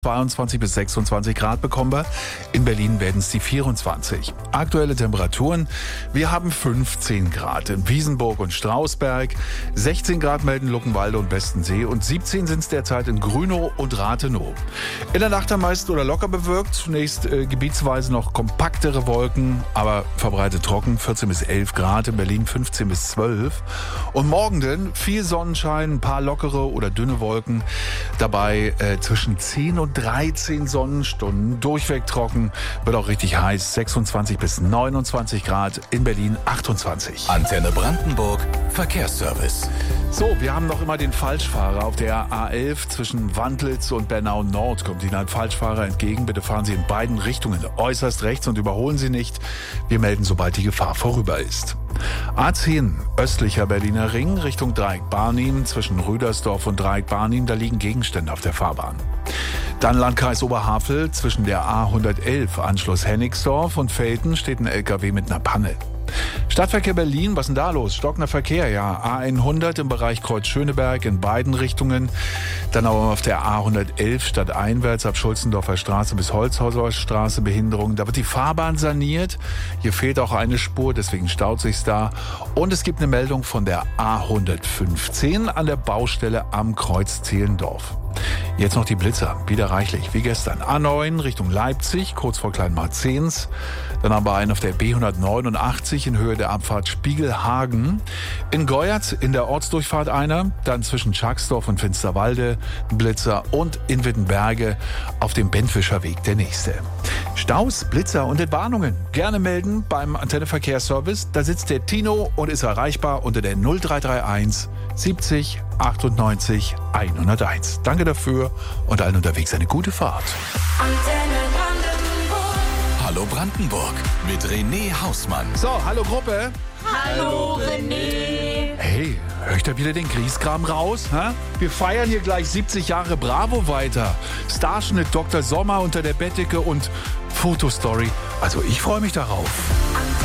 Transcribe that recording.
22 bis 26 Grad bekommen wir. In Berlin werden es die 24. Aktuelle Temperaturen: wir haben 15 Grad in Wiesenburg und Strausberg, 16 Grad melden Luckenwalde und Westensee und 17 sind es derzeit in Grünow und Rathenow. In der Nacht am meisten oder locker bewölkt, zunächst gebietsweise noch kompaktere Wolken, aber verbreitet trocken, 14 bis 11 Grad, in Berlin 15 bis 12. Und morgen denn viel Sonnenschein, ein paar lockere oder dünne Wolken, dabei zwischen 10 und 13 Sonnenstunden, durchweg trocken, wird auch richtig heiß, 26 bis 29 Grad, in Berlin 28. Antenne Brandenburg, Verkehrsservice. So, wir haben noch immer den Falschfahrer auf der A11 zwischen Wandlitz und Bernau Nord. Kommt Ihnen ein Falschfahrer entgegen, bitte fahren Sie in beiden Richtungen äußerst rechts und überholen Sie nicht. Wir melden, sobald die Gefahr vorüber ist. A10, östlicher Berliner Ring, Richtung Dreieck-Barnim, zwischen Rüdersdorf und Dreieck-Barnim, da liegen Gegenstände auf der Fahrbahn. Dann Landkreis Oberhavel, zwischen der A111, Anschluss Hennigsdorf und Velten, steht ein LKW mit einer Panne. Stadtverkehr Berlin, was ist denn da los? Stockender Verkehr, ja. A100 im Bereich Kreuz-Schöneberg in beiden Richtungen. Dann aber auf der A111 stadteinwärts ab Schulzendorfer Straße bis Holzhauser Straße Behinderung. Da wird die Fahrbahn saniert. Hier fehlt auch eine Spur, deswegen staut sich's da. Und es gibt eine Meldung von der A115 an der Baustelle am Kreuz Zehlendorf. Jetzt noch die Blitzer, wieder reichlich, wie gestern. A9 Richtung Leipzig, kurz vor Kleinmarzens. Dann haben wir einen auf der B189 in Höhe der Abfahrt Spiegelhagen. In Geuerz in der Ortsdurchfahrt einer, dann zwischen Schacksdorf und Finsterwalde ein Blitzer und in Wittenberge auf dem Bentwischer Weg der nächste. Staus, Blitzer und Entwarnungen gerne melden beim Antenne Verkehrsservice. Da sitzt der Tino und ist erreichbar unter der 0331 70 98 101. Danke dafür und allen unterwegs eine gute Fahrt. Antenne Brandenburg. Hallo Brandenburg mit René Hausmann. So, hallo Gruppe. Hallo René. Hey, hör ich da wieder den Grieskram raus? Hä? Wir feiern hier gleich 70 Jahre Bravo weiter. Starschnitt Dr. Sommer unter der Bettdecke und Fotostory. Also ich freue mich darauf.